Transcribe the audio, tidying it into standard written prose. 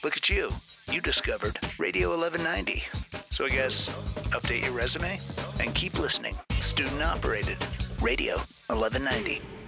Look at you. You discovered Radio 1190. So I guess update your resume and keep listening. Student operated. Radio 1190.